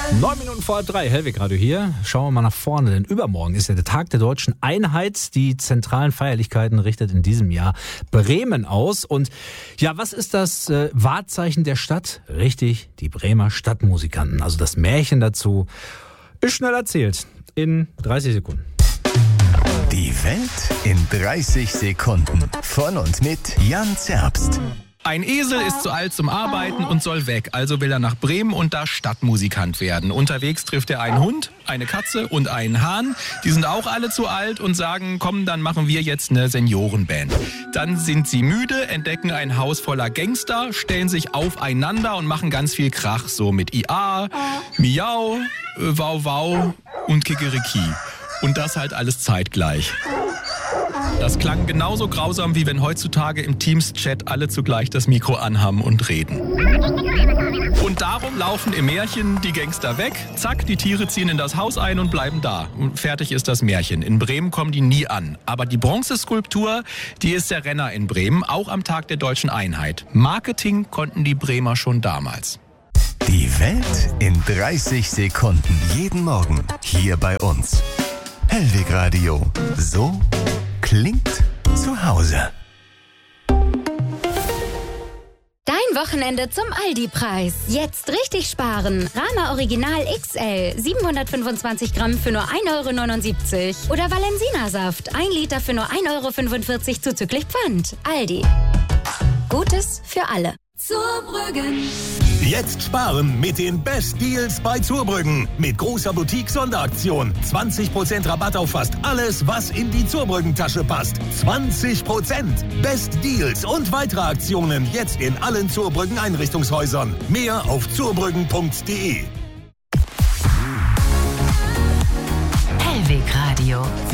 9 Minuten vor 3, Hellwig Radio hier. Schauen wir mal nach vorne, denn übermorgen ist ja der Tag der deutschen Einheit. Die zentralen Feierlichkeiten richtet in diesem Jahr Bremen aus. Und ja, was ist das Wahrzeichen der Stadt? Richtig, die Bremer Stadtmusikanten. Also das Märchen dazu ist schnell erzählt in 30 Sekunden. Die Welt in 30 Sekunden. Von und mit Jan Zerbst. Ein Esel ist zu alt zum Arbeiten und soll weg, also will er nach Bremen und da Stadtmusikant werden. Unterwegs trifft er einen Hund, eine Katze und einen Hahn. Die sind auch alle zu alt und sagen, komm, dann machen wir jetzt eine Seniorenband. Dann sind sie müde, entdecken ein Haus voller Gangster, stellen sich aufeinander und machen ganz viel Krach, so mit IA, Miau, Wow Wow und Kikeriki. Und das halt alles zeitgleich. Das klang genauso grausam, wie wenn heutzutage im Teams-Chat alle zugleich das Mikro anhaben und reden. Und darum laufen im Märchen die Gangster weg, zack, die Tiere ziehen in das Haus ein und bleiben da. Und fertig ist das Märchen. In Bremen kommen die nie an. Aber die Bronzeskulptur, die ist der Renner in Bremen, auch am Tag der deutschen Einheit. Marketing konnten die Bremer schon damals. Die Welt in 30 Sekunden. Jeden Morgen hier bei uns. Hellwig Radio. So klingt zu Hause. Dein Wochenende zum Aldi-Preis. Jetzt richtig sparen. Rana Original XL 725 Gramm für nur 1,79 € oder Valensina-Saft 1 Liter für nur 1,45 € zuzüglich Pfand. Aldi. Gutes für alle. Zurbrüggen. Jetzt sparen mit den Best Deals bei Zurbrüggen. Mit großer Boutique-Sonderaktion. 20% Rabatt auf fast alles, was in die Zurbrüggen-Tasche passt. 20%. Best Deals und weitere Aktionen jetzt in allen Zurbrüggen-Einrichtungshäusern. Mehr auf zurbrüggen.de. Hellwig Radio.